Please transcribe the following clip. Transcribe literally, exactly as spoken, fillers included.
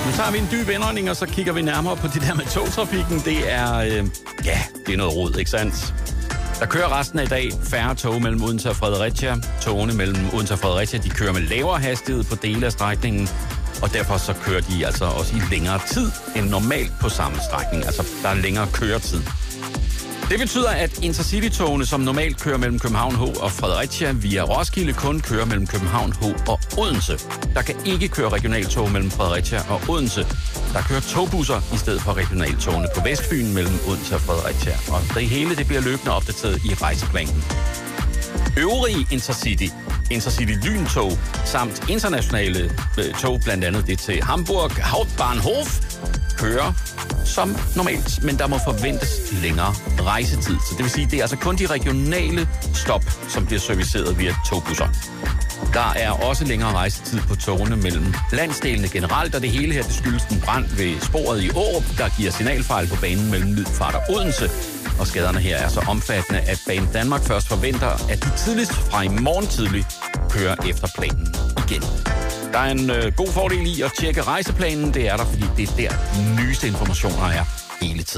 Nu tager vi en dyb indånding, og så kigger vi nærmere på det der med togtrafikken. Det er, øh, ja, det er noget rod, ikke sandt? Der kører resten af i dag færre tog mellem Odense og Fredericia. Togene mellem Odense og Fredericia, de kører med lavere hastighed på dele af strækningen, og derfor så kører de altså også i længere tid end normalt på samme strækning. Altså, der er længere køretid. Det betyder, at Intercity-togene, som normalt kører mellem København H og Fredericia via Roskilde, kun kører mellem København H og Odense. Der kan ikke køre regionaltog mellem Fredericia og Odense. Der kører togbusser i stedet for regionaltogene på Vestfyn mellem Odense og Fredericia. Og det hele det bliver løbende opdateret i rejseplanen. Øvrige Intercity, Intercity lyntog samt internationale øh, tog, blandt andet det til Hamburg, Hauptbahnhof, kører som normalt, men der må forventes længere rejsetid. Så det vil sige, det er altså kun de regionale stop, som bliver serviceret via togbusser. Der er også længere rejsetid på togene mellem landsdelene generelt, og det hele her det skyldes en brand ved sporet i Aarup, der giver signalfejl på banen mellem Middelfart og Odense. Og skaderne her er så omfattende, at Banen Danmark først forventer, at de tidligst fra i morgen tidlig kører efter planen igen. Der er en øh, god fordel i at tjekke rejseplanen. Det er der, fordi det er der, de nyeste informationer er hele tiden.